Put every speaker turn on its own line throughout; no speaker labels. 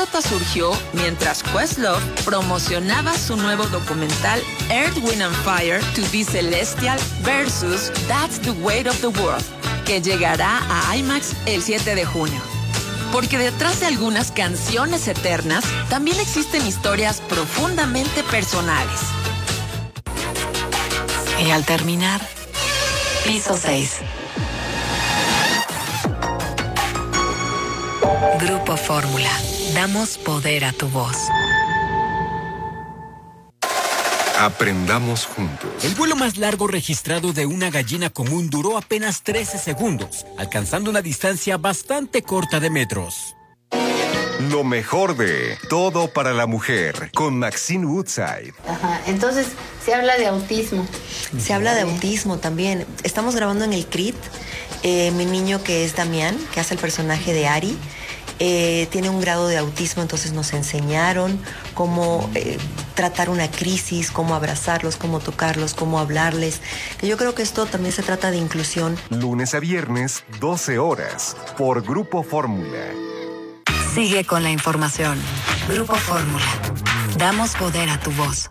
nota surgió mientras Questlove promocionaba su nuevo documental Earth, Wind and Fire to be Celestial versus That's the Weight of the World, que llegará a IMAX el 7 de junio. Porque detrás de algunas canciones eternas, también existen historias profundamente personales. Y al terminar, piso 6. Grupo Fórmula. Damos poder a tu voz.
Aprendamos juntos.
El vuelo más largo registrado de una gallina común duró apenas 13 segundos, alcanzando una distancia bastante corta de metros.
Lo mejor de Todo para la Mujer, con Maxine Woodside.
Ajá, entonces se habla de autismo.
Se habla de autismo también. Estamos grabando en el CRIT. Mi niño, que es Damián, que hace el personaje de Ari, tiene un grado de autismo, entonces nos enseñaron cómo tratar una crisis, cómo abrazarlos, cómo tocarlos, cómo hablarles. Yo creo que esto también se trata de inclusión.
Lunes a viernes, 12 horas, por Grupo Fórmula.
Sigue con la información. Grupo Fórmula. Damos poder a tu voz.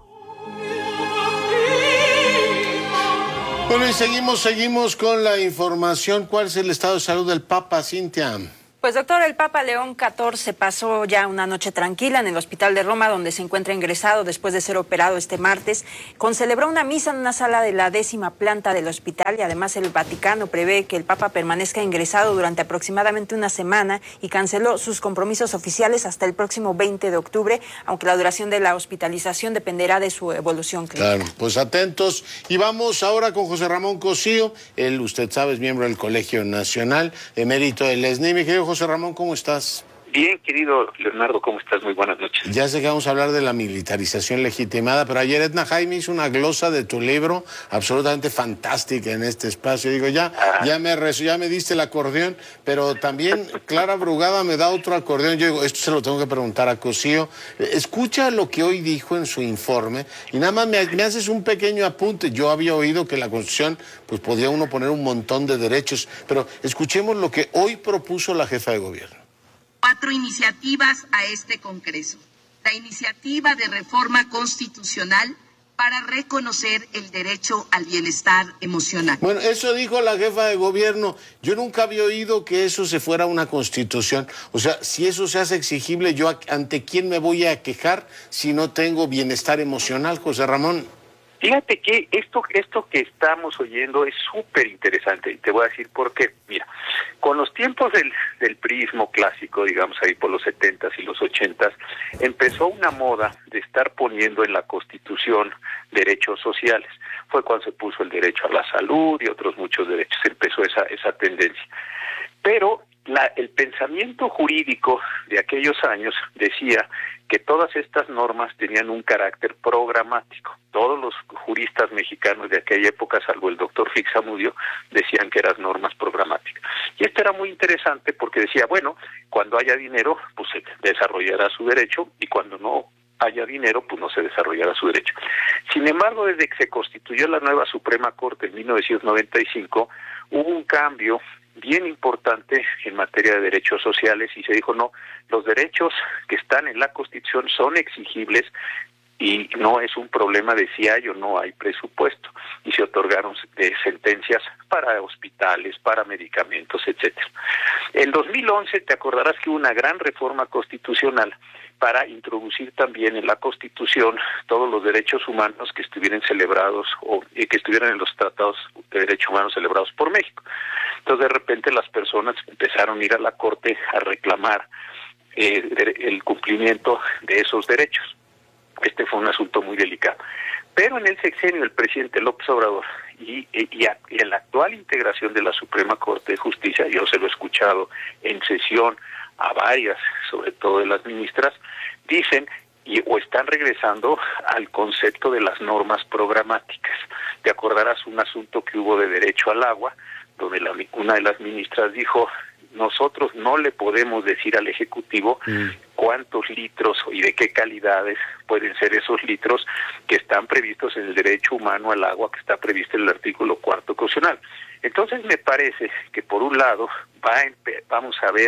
Bueno, y seguimos con la información. ¿Cuál es el estado de salud del Papa, Cintia?
Pues doctor, el Papa León XIV pasó ya una noche tranquila en el Hospital de Roma, donde se encuentra ingresado después de ser operado este martes. Celebró una misa en una sala de la 10ª planta del hospital, y además el Vaticano prevé que el Papa permanezca ingresado durante aproximadamente una semana y canceló sus compromisos oficiales hasta el próximo 20 de octubre, aunque la duración de la hospitalización dependerá de su evolución clínica.
Claro, pues atentos. Y vamos ahora con José Ramón Cosío. Él, usted sabe, es miembro del Colegio Nacional, emérito del SNI. Mi querido José Ramón, ¿cómo estás?
Bien, querido Leonardo, ¿cómo estás? Muy buenas noches.
Ya sé que vamos a hablar de la militarización legitimada, pero ayer Edna Jaime hizo una glosa de tu libro absolutamente fantástica en este espacio. Digo, ya me diste el acordeón, pero también Clara Brugada me da otro acordeón. Yo digo, esto se lo tengo que preguntar a Cosío. Escucha lo que hoy dijo en su informe y nada más me haces un pequeño apunte. Yo había oído que la Constitución, pues podía uno poner un montón de derechos, pero escuchemos lo que hoy propuso la jefa de gobierno.
4 iniciativas a este Congreso. La iniciativa de reforma constitucional para reconocer el derecho al bienestar emocional.
Bueno, eso dijo la jefa de gobierno. Yo nunca había oído que eso se fuera a una constitución. O sea, si eso se hace exigible, ¿yo ante quién me voy a quejar si no tengo bienestar emocional, José Ramón?
Fíjate que esto que estamos oyendo es súper interesante y te voy a decir por qué. Mira, con los tiempos del priismo clásico, digamos ahí por los 70s y los 80s, empezó una moda de estar poniendo en la Constitución derechos sociales. Fue cuando se puso el derecho a la salud y otros muchos derechos, empezó esa tendencia. Pero el pensamiento jurídico de aquellos años decía que todas estas normas tenían un carácter programático. Todos los juristas mexicanos de aquella época, salvo el doctor Fixamudio, decían que eran normas programáticas. Y esto era muy interesante porque decía, bueno, cuando haya dinero, pues se desarrollará su derecho, y cuando no haya dinero, pues no se desarrollará su derecho. Sin embargo, desde que se constituyó la nueva Suprema Corte en 1995, hubo un cambio bien importante en materia de derechos sociales y se dijo, no, los derechos que están en la Constitución son exigibles y no es un problema de si hay o no hay presupuesto. Y se otorgaron sentencias para hospitales, para medicamentos, etcétera. En 2011 te acordarás que hubo una gran reforma constitucional para introducir también en la Constitución todos los derechos humanos que estuvieran celebrados o que estuvieran en los tratados de derechos humanos celebrados por México. Entonces de repente las personas empezaron a ir a la Corte a reclamar el cumplimiento de esos derechos. Este fue un asunto muy delicado. Pero en el sexenio del presidente López Obrador y en la actual integración de la Suprema Corte de Justicia, yo se lo he escuchado en sesión a varias, sobre todo de las ministras, dicen o están regresando al concepto de las normas programáticas. Te acordarás un asunto que hubo de derecho al agua, donde una de las ministras dijo, nosotros no le podemos decir al Ejecutivo cuántos litros y de qué calidades pueden ser esos litros que están previstos en el derecho humano al agua, que está previsto en el artículo 4º constitucional. Entonces me parece que por un lado vamos a ver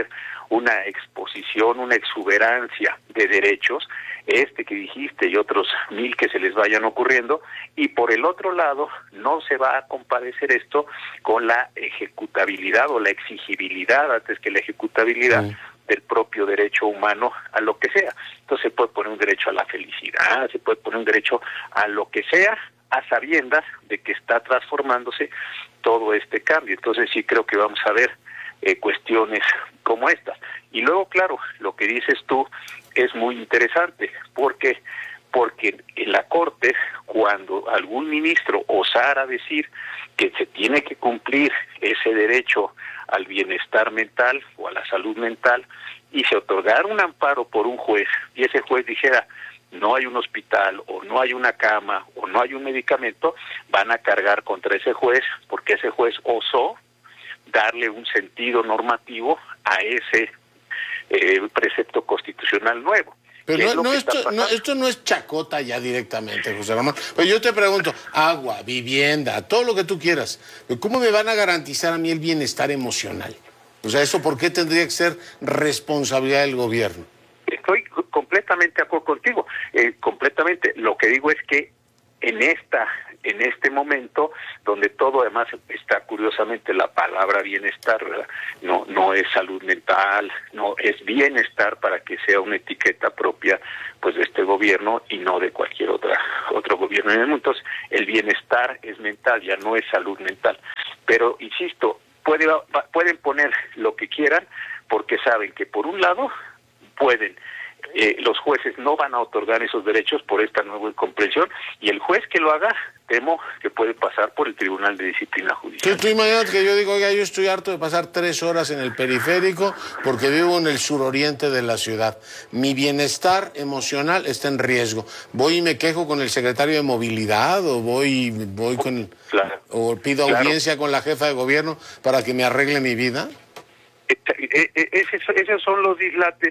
una exposición, una exuberancia de derechos, que dijiste y otros 1000 que se les vayan ocurriendo, y por el otro lado no se va a compadecer esto con la ejecutabilidad o la exigibilidad antes que la ejecutabilidad del propio derecho humano a lo que sea. Entonces se puede poner un derecho a la felicidad, se puede poner un derecho a lo que sea, a sabiendas de que está transformándose todo este cambio. Entonces sí creo que vamos a ver cuestiones como estas. Y luego, claro, lo que dices tú es muy interesante, porque en la Corte, cuando algún ministro osara decir que se tiene que cumplir ese derecho al bienestar mental o a la salud mental, y se otorgara un amparo por un juez, y ese juez dijera no hay un hospital, o no hay una cama, o no hay un medicamento, van a cargar contra ese juez, porque ese juez osó darle un sentido normativo a ese precepto constitucional nuevo.
Pero esto no es chacota ya directamente, José Ramón. Pues yo te pregunto, agua, vivienda, todo lo que tú quieras, ¿cómo me van a garantizar a mí el bienestar emocional? O sea, ¿eso por qué tendría que ser responsabilidad del gobierno?
Estoy completamente de acuerdo contigo, completamente. Lo que digo es que en este momento, donde todo además está curiosamente la palabra bienestar, ¿verdad? No es salud mental, no es bienestar, para que sea una etiqueta propia pues de este gobierno y no de cualquier otro gobierno en el mundo. Entonces, el bienestar es mental, ya no es salud mental. Pero insisto, pueden poner lo que quieran, porque saben que por un lado los jueces no van a otorgar esos derechos por esta nueva comprensión, y el juez que lo haga, temo que puede pasar por el Tribunal de Disciplina Judicial.
Tú imagínate que yo digo, oiga, yo estoy harto de pasar 3 horas en el periférico porque vivo en el suroriente de la ciudad. Mi bienestar emocional está en riesgo. ¿Voy y me quejo con el secretario de Movilidad, o voy con... Claro, o pido audiencia con la jefa de gobierno para que me arregle mi vida?
Esos son los dislates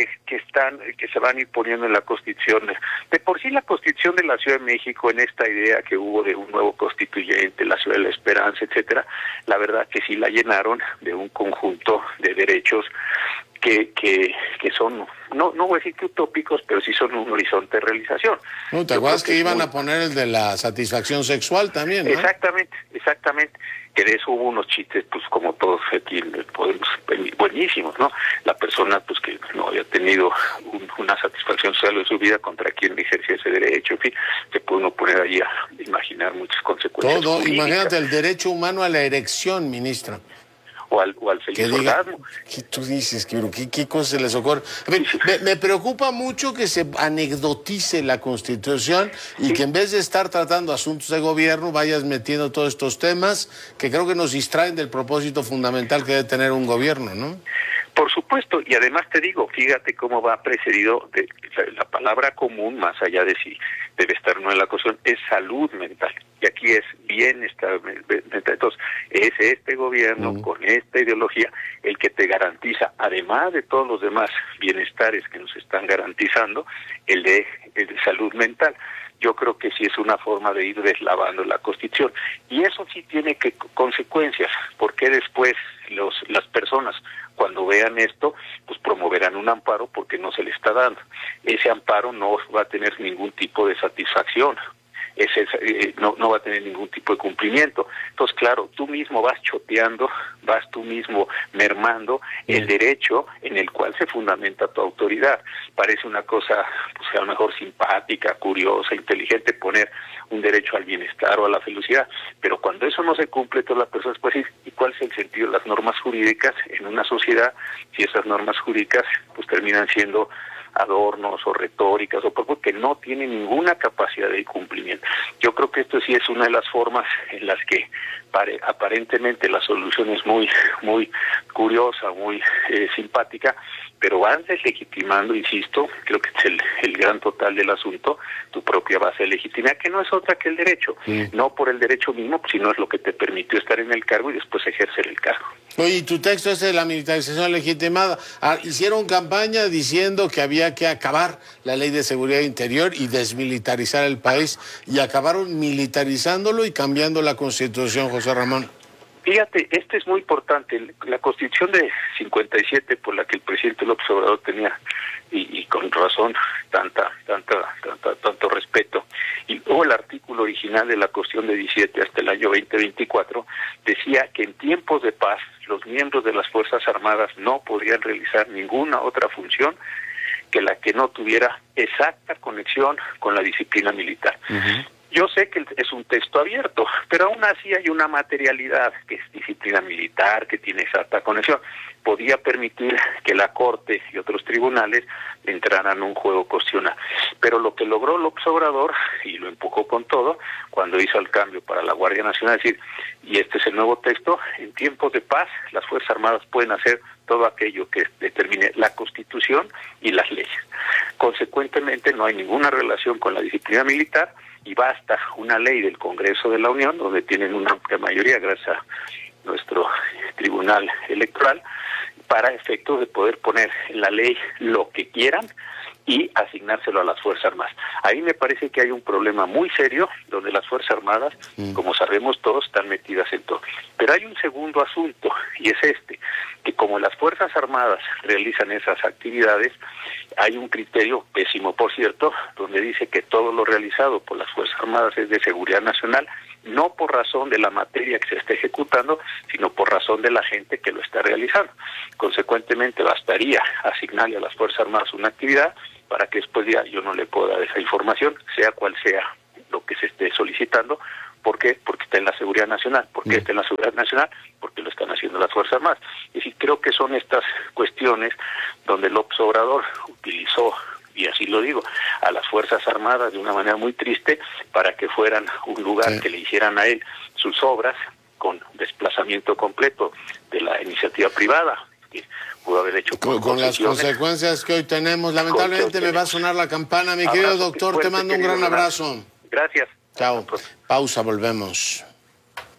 que se van a ir poniendo en la Constitución. De por sí, la Constitución de la Ciudad de México, en esta idea que hubo de un nuevo constituyente, la Ciudad de la Esperanza, etcétera, la verdad que sí la llenaron de un conjunto de derechos que son, no voy a decir que utópicos, pero sí son un horizonte de realización.
No, ¿te acuerdas que iban a poner el de la satisfacción sexual también, ¿no?
Exactamente. Que de eso hubo unos chistes, pues como todos aquí podemos, buenísimos, ¿no? La persona, pues que no había tenido una satisfacción sexual en su vida, contra quien ejercía ese derecho, en fin, se puede uno poner ahí a imaginar muchas consecuencias.
Todo, imagínate el derecho humano a la erección, ministra.
O al feliz orgasmo.
¿Qué tú dices? ¿Qué cosa se les ocurre? A ver, me preocupa mucho que se anecdotice la Constitución y que en vez de estar tratando asuntos de gobierno vayas metiendo todos estos temas que creo que nos distraen del propósito fundamental que debe tener un gobierno, ¿no?
Por supuesto, y además te digo, fíjate cómo va precedido de la palabra común, más allá de si debe estar o no en la Constitución, es salud mental. Y aquí es bienestar mental. Entonces, es este gobierno con esta ideología el que te garantiza, además de todos los demás bienestares que nos están garantizando, el de salud mental. Yo creo que sí es una forma de ir deslavando la Constitución. Y eso sí tiene consecuencias, porque después las personas, cuando vean esto, pues promoverán un amparo porque no se le está dando. Ese amparo no va a tener ningún tipo de satisfacción. No va a tener ningún tipo de cumplimiento. Entonces, claro, tú mismo vas choteando, vas tú mismo mermando el derecho en el cual se fundamenta tu autoridad. Parece una cosa, pues a lo mejor simpática, curiosa, inteligente, poner un derecho al bienestar o a la felicidad, pero cuando eso no se cumple, todas las personas pueden decir, ¿y cuál es el sentido de las normas jurídicas en una sociedad si esas normas jurídicas pues terminan siendo adornos o retóricas o porque no tiene ninguna capacidad de cumplimiento? Yo creo que esto sí es una de las formas en las que aparentemente la solución es muy curiosa, muy simpática, pero van deslegitimando, insisto, creo que es el gran total del asunto, tu propia base de legitimidad, que no es otra que el derecho, no por el derecho mismo, sino es lo que te permitió estar en el cargo y después ejercer el cargo.
Oye, y tu texto es de la militarización legitimada. Hicieron campaña diciendo que había que acabar la ley de seguridad interior y desmilitarizar el país, y acabaron militarizándolo y cambiando la Constitución, José Ramón.
Fíjate, esto es muy importante. La Constitución de 57, por la que el presidente López Obrador tenía, y con razón, tanto respeto, y luego el artículo original de la Constitución de 17 hasta el año 2024, decía que en tiempos de paz los miembros de las Fuerzas Armadas no podrían realizar ninguna otra función que la que no tuviera exacta conexión con la disciplina militar. Uh-huh. Yo sé que es un texto abierto, pero aún así hay una materialidad que es disciplina militar, que tiene exacta conexión. Podía permitir que la Corte y otros tribunales entraran en un juego constitucional. Pero lo que logró López Obrador, y lo empujó con todo, cuando hizo el cambio para la Guardia Nacional, es decir, y este es el nuevo texto, en tiempos de paz las Fuerzas Armadas pueden hacer todo aquello que determine la Constitución y las leyes. Consecuentemente no hay ninguna relación con la disciplina militar, y basta una ley del Congreso de la Unión, donde tienen una amplia mayoría gracias a nuestro Tribunal Electoral, para efectos de poder poner en la ley lo que quieran y asignárselo a las Fuerzas Armadas. Ahí me parece que hay un problema muy serio, donde las Fuerzas Armadas, como sabemos todos, están metidas en todo. Pero hay un segundo asunto, y es que como las Fuerzas Armadas realizan esas actividades, hay un criterio pésimo, por cierto, donde dice que todo lo realizado por las Fuerzas Armadas es de seguridad nacional, no por razón de la materia que se está ejecutando, sino por razón de la gente que lo está realizando. Consecuentemente, bastaría asignarle a las Fuerzas Armadas una actividad para que después ya yo no le pueda dar esa información, sea cual sea lo que se esté solicitando. ¿Por qué? Porque está en la seguridad nacional. ¿Por qué está en la seguridad nacional? Porque lo están haciendo las Fuerzas Armadas. Es decir, creo que son estas cuestiones donde López Obrador utilizó, y así lo digo, a las Fuerzas Armadas de una manera muy triste para que fueran un lugar que le hicieran a él sus obras con desplazamiento completo de la iniciativa privada, que pudo haber hecho
con las consecuencias que hoy tenemos. Lamentablemente me va a sonar la campana, mi querido doctor, te mando un gran abrazo.
Gracias.
Chao. Pausa, volvemos.